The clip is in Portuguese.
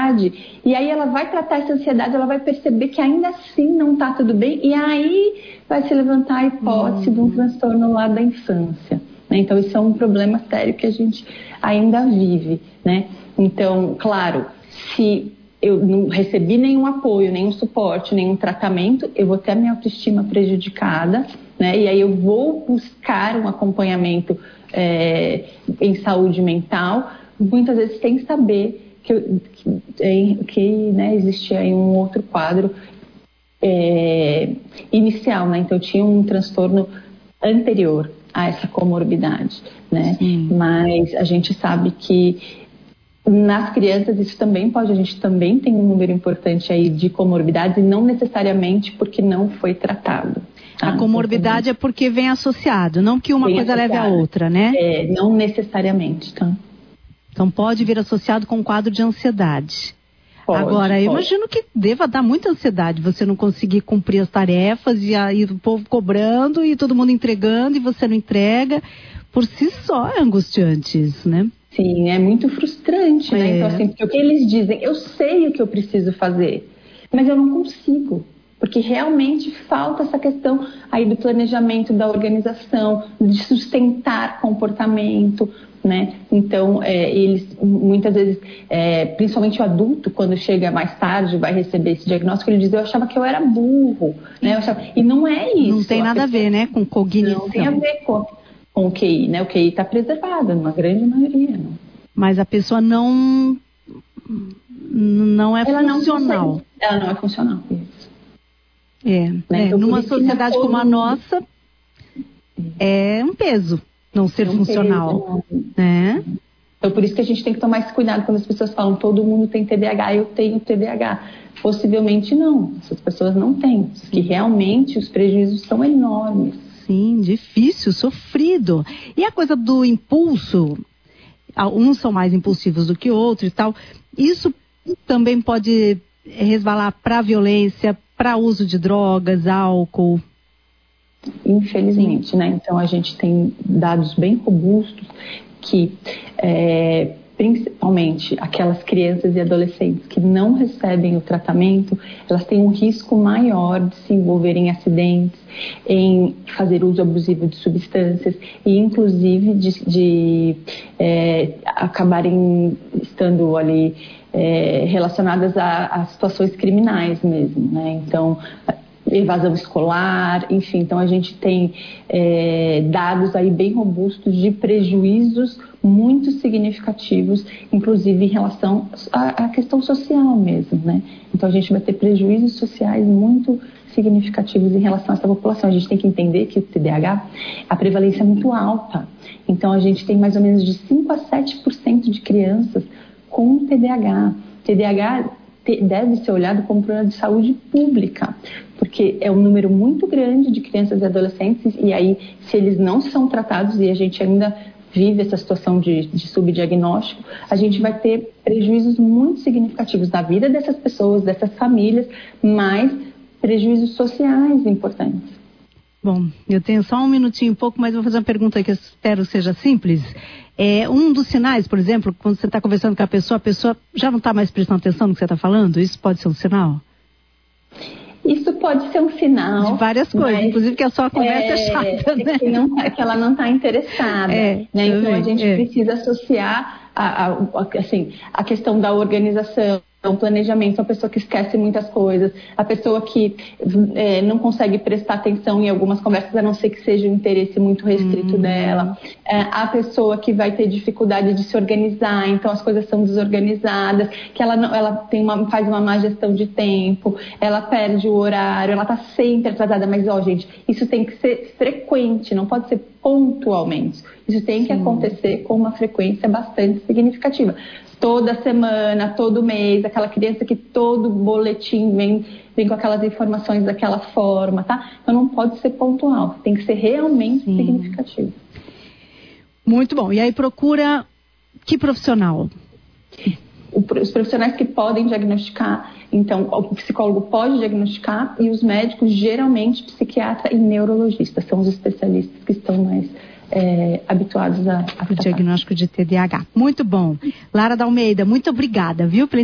ansiedade, e aí ela vai tratar essa ansiedade, ela vai perceber que ainda assim não está tudo bem, e aí vai se levantar a hipótese de um transtorno lá da infância, né? Então isso é um problema sério que a gente ainda vive, né? Então, claro, se eu não recebi nenhum apoio, nenhum suporte, nenhum tratamento, eu vou ter a minha autoestima prejudicada, né? E aí eu vou buscar um acompanhamento em saúde mental, muitas vezes sem saber que né, existia aí um outro quadro inicial, né? Então eu tinha um transtorno anterior a essa comorbidade, né? Mas a gente sabe que nas crianças isso também pode, a gente também tem um número importante aí de comorbidades e não necessariamente porque não foi tratado. Tá? A comorbidade é porque vem associado, não que uma coisa leve a outra, né? Não necessariamente, tá? Então pode vir associado com um quadro de ansiedade. Agora, eu imagino que deva dar muita ansiedade você não conseguir cumprir as tarefas e aí o povo cobrando e todo mundo entregando e você não entrega. Por si só é angustiante isso, né? Sim, é muito frustrante, né? Então, assim, porque o que eles dizem, eu sei o que eu preciso fazer, mas eu não consigo. Porque realmente falta essa questão aí do planejamento, da organização, de sustentar comportamento, né? Então, eles muitas vezes, principalmente o adulto, quando chega mais tarde, vai receber esse diagnóstico, ele diz, eu achava que eu era burro, né? E não é isso. Não tem nada a ver, né, com cognição. Não tem a ver com o QI, né? O QI está preservado, numa grande maioria. Não. Mas a pessoa não é funcional. Ela não é funcional, isso. Né? Então, numa sociedade como a nossa, é um peso não ser funcional. Né? Então, por isso que a gente tem que tomar esse cuidado quando as pessoas falam, todo mundo tem TDAH, eu tenho TDAH. Possivelmente não, essas pessoas não têm, que realmente os prejuízos são enormes. Sim, difícil, sofrido. E a coisa do impulso, uns são mais impulsivos do que outros e tal, isso também pode resvalar para violência, para uso de drogas, álcool? Infelizmente, né? Então a gente tem dados bem robustos que, principalmente aquelas crianças e adolescentes que não recebem o tratamento, elas têm um risco maior de se envolver em acidentes, em fazer uso abusivo de substâncias e inclusive de acabarem estando ali relacionadas a situações criminais mesmo, né? Então, evasão escolar, enfim, então a gente tem dados aí bem robustos de prejuízos muito significativos, inclusive em relação à questão social mesmo, né? Então a gente vai ter prejuízos sociais muito significativos em relação a essa população. A gente tem que entender que o TDAH, a prevalência é muito alta, então a gente tem mais ou menos de 5 a 7% de crianças com TDAH. TDAH deve ser olhado como problema de saúde pública, porque é um número muito grande de crianças e adolescentes, e aí, se eles não são tratados, e a gente ainda vive essa situação de subdiagnóstico, a gente vai ter prejuízos muito significativos na vida dessas pessoas, dessas famílias, mas prejuízos sociais importantes. Bom, eu tenho só um minutinho e pouco, mas vou fazer uma pergunta que eu espero seja simples. Um dos sinais, por exemplo, quando você está conversando com a pessoa já não está mais prestando atenção no que você está falando? Isso pode ser um sinal? Isso pode ser um sinal. De várias coisas, inclusive que a sua conversa é chata, né? Que ela não está interessada. Né? Então a gente precisa associar a questão da organização, o planejamento, a pessoa que esquece muitas coisas, a pessoa que não consegue prestar atenção em algumas conversas, a não ser que seja um interesse muito restrito dela, a pessoa que vai ter dificuldade de se organizar, então as coisas são desorganizadas, que ela faz uma má gestão de tempo, ela perde o horário, ela está sempre atrasada, mas gente, isso tem que ser frequente, não pode ser pontualmente, isso tem que acontecer com uma frequência bastante significativa. Toda semana, todo mês, aquela criança que todo boletim vem com aquelas informações daquela forma, tá? Então não pode ser pontual, tem que ser realmente significativo. Muito bom. E aí procura que profissional? Os profissionais que podem diagnosticar, então o psicólogo pode diagnosticar e os médicos, geralmente psiquiatra e neurologista, são os especialistas que estão mais habituados a o diagnóstico de TDAH. Muito bom. Lara Dalmeida, muito obrigada, viu?